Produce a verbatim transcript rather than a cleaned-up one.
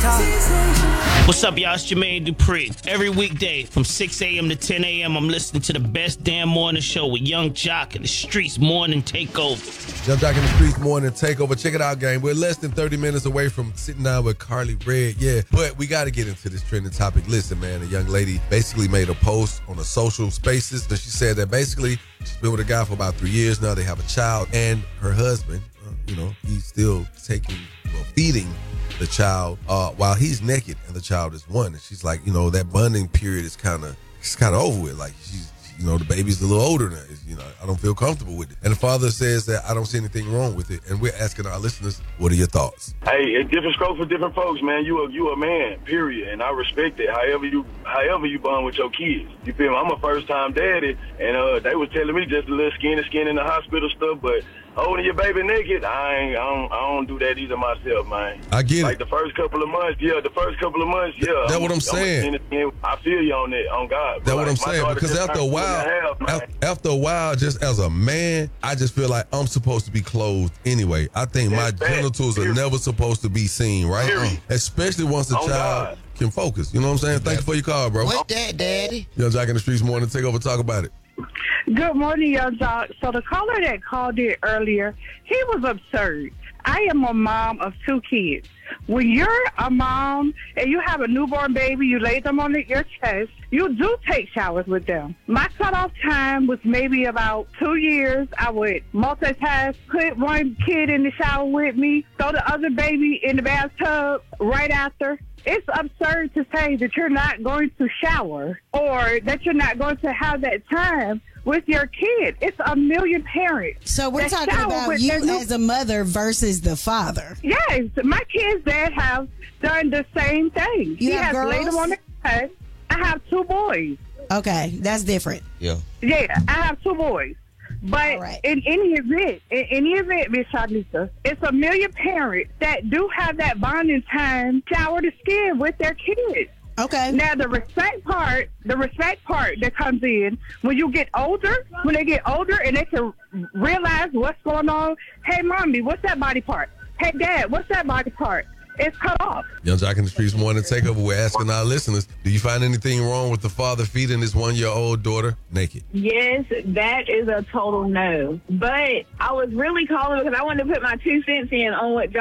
What's up, y'all? It's Jermaine Dupri. Every weekday from six a.m. to ten a.m., I'm listening to the best damn morning show with Young Jock and the Streets Morning Takeover. Young Jock and the Streets Morning Takeover. Check it out, gang. We're less than thirty minutes away from sitting down with Carly Red. Yeah, but we got to get into this trending topic. Listen, man, a young lady basically made a post on a social spaces that she said that basically she's been with a guy for about three years now. They have a child, and her husband, uh, you know, he's still taking, well, feeding the child uh, while he's naked and the child is one. And she's like, you know, that bonding period is kind of it's kind of over with. Like, she's, you know, the baby's a little older now. It's, you know, I don't feel comfortable with it. And the father says that I don't see anything wrong with it. And we're asking our listeners, what are your thoughts? Hey, it's different strokes for different folks, man. You a you a man, period, and I respect it. However you however you bond with your kids, you feel me? I'm a first time daddy, and uh, they was telling me just a little skin to skin in the hospital stuff, but holding your baby naked, I ain't, I don't, I don't do that either myself, man. I get like it. the first couple of months, yeah, the first couple of months, yeah. That's what I'm saying. I'm, I feel you on that, on God. That's like, what I'm saying, because after a while, half, after a while, just as a man, I just feel like I'm supposed to be clothed anyway. I think That's my bad. genitals Period. are never supposed to be seen, right? Period. Especially once the On child God. can focus. You know what I'm saying? Thank you for your call, bro. What that, Daddy? Young Jock in the Streets Morning Takeover. Talk about it. Good morning, Young Jock. So the caller that called in earlier, he was absurd. I am a mom of two kids. When you're a mom and you have a newborn baby, you lay them on your chest, you do take showers with them. My cutoff time was maybe about two years. I would multitask, put one kid in the shower with me, throw the other baby in the bathtub right after. It's absurd to say that you're not going to shower or that you're not going to have that time with your kid. It's a million parents. So we're that talking shower about with you their new- as a mother versus the father. Yes, my kids that have done the same thing. You he have has laid girls? them on the bed. I have two boys. Okay, that's different. Yeah. Yeah, I have two boys. But All right. in any event, in any event, Miss Shanita, it's a million parents that do have that bonding time, shower the skin with their kids. Okay. Now, the respect part, the respect part that comes in when you get older, when they get older and they can realize what's going on. Hey, mommy, what's that body part? Hey, dad, what's that body part? It's cut off. Young Jock in the Streets Morning Takeover. We're asking our listeners, do you find anything wrong with the father feeding his one-year-old daughter naked? Yes, that is a total no. But I was really calling because I wanted to put my two cents in on what